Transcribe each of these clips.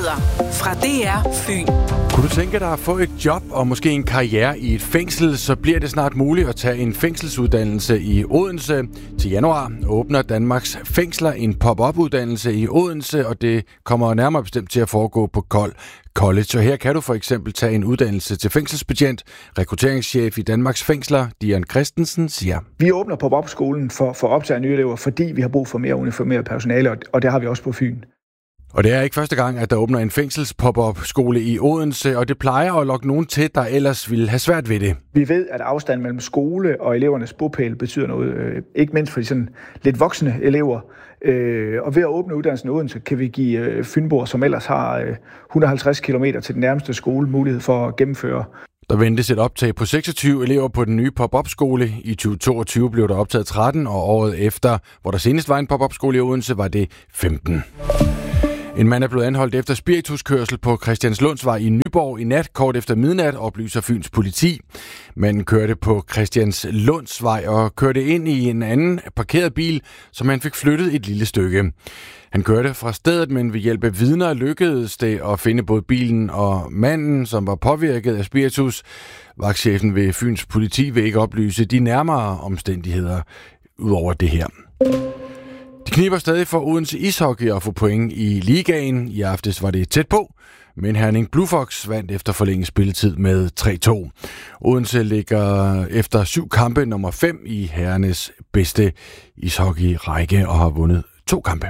Nyheder fra DR Fyn. Kunne du tænke dig at få et job og måske en karriere i et fængsel, så bliver det snart muligt at tage en fængselsuddannelse i Odense. Til januar åbner Danmarks Fængsler en pop-up-uddannelse i Odense, og det kommer nærmere bestemt til at foregå på Kold College. Og her kan du for eksempel tage en uddannelse til fængselsbetjent. Rekrutteringschef i Danmarks Fængsler, Dian Christensen, siger: Vi åbner pop-up-skolen for at optage nye elever, fordi vi har brug for mere uniformeret personale, og det har vi også på Fyn. Og det er ikke første gang, at der åbner en fængsels-pop-up-skole i Odense, og det plejer at lokke nogen til, der ellers ville have svært ved det. Vi ved, at afstanden mellem skole og elevernes bopæl betyder noget, ikke mindst for de sådan lidt voksne elever. Og ved at åbne uddannelsen i Odense, kan vi give fynboer, som ellers har 150 km til den nærmeste skole, mulighed for at gennemføre. Der ventes et optag på 26 elever på den nye pop-up-skole. I 2022 blev der optaget 13, og året efter, hvor der senest var en pop-up-skole i Odense, var det 15. En mand er blevet anholdt efter spirituskørsel på Christianslundsvej i Nyborg i nat, kort efter midnat, oplyser Fyns politi. Manden kørte på Christianslundsvej og kørte ind i en anden parkeret bil, som han fik flyttet et lille stykke. Han kørte fra stedet, men ved hjælp af vidner lykkedes det at finde både bilen og manden, som var påvirket af spiritus. Vagtchefen ved Fyns politi vil ikke oplyse de nærmere omstændigheder ud over det her. Det kniber stadig for Odense Ishockey at få point i ligaen. I aftes var det tæt på, men Herning Blue Fox vandt efter forlænget spilletid med 3-2. Odense ligger efter 7 kampe nummer 5 i herrenes bedste ishockey-række og har vundet 2 kampe.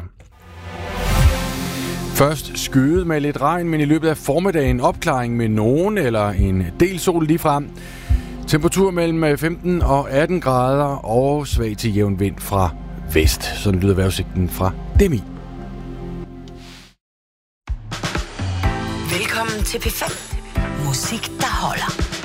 Først skyde med lidt regn, men i løbet af formiddagen opklaring med nogen eller en del sol lige frem. Temperatur mellem 15 og 18 grader og svag til jævn vind fra vest. Sådan lyder vejrudsigten fra DMI. Velkommen til P5. Musik, der holder.